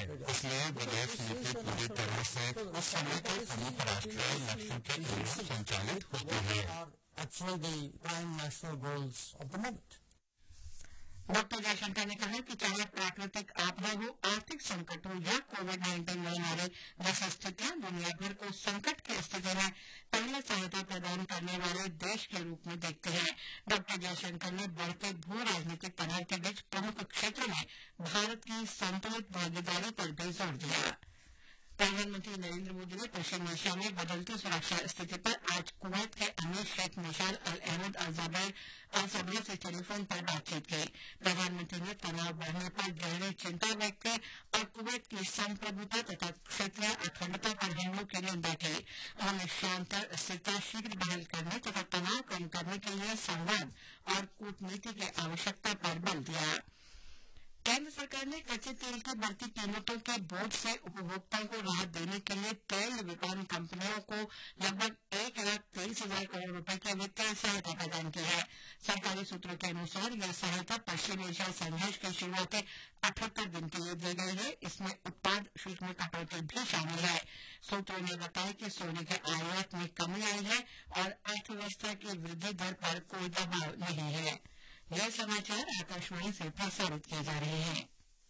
इसलिए विदेश नीति पूरी तरह से उस समय के प्रमुख राष्ट्रीय लक्ष्यों के लिए संचालित होती है। डॉक्टर जयशंकर ने कहा कि चाहे प्राकृतिक आपदा हो, आर्थिक संकट हो या कोविड-19 महामारी जैसी स्थितियां दुनिया भर को संकट की स्थिति में पहले सहायता प्रदान करने वाले देश के रूप में देखते हैं। डॉक्टर जयशंकर ने बढ़ते भू राजनीतिक तनाव के बीच प्रमुख क्षेत्रों में भारत की संतुलित भागीदारी पर भी जोर दिया। प्रधानमंत्री नरेंद्र मोदी ने पश्चिम एशिया में बदलती सुरक्षा स्थिति पर आज कुवैत के अमीर शेख निशाल अल अहमद अल जबेर से टेलीफोन पर बातचीत की। प्रधानमंत्री ने तनाव बढ़ने पर गहरी चिंता व्यक्त की और कुवैत की संप्रभुता तथा क्षेत्रीय अखंडता पर हमलों की निंदा की। उन्होंने शांति स्थिरता शीघ्र बहाल करने तथा तनाव कम करने के लिए संवाद और कूटनीति की आवश्यकता पर बल दिया। केंद्र सरकार ने कच्चे तेल की बढ़ती कीमतों के बोझ से उपभोक्ताओं को राहत देने के लिए तेल विपणन कंपनियों को लगभग 1,23,000 करोड़ रुपए की वित्तीय सहायता प्रदान की है। सरकारी सूत्रों के अनुसार यह सहायता पश्चिम एशिया संघर्ष के शुरुआती 78 दिन के लिए दी गई है। इसमें उत्पाद शुल्क में कटौती भी शामिल है। सूत्रों ने बताया कि सोने के आयात में कमी आई है और अर्थव्यवस्था की वृद्धि दर पर कोई दबाव नहीं है। यह समाचार आकाशवाणी से प्रसारित किए जा रहे हैं।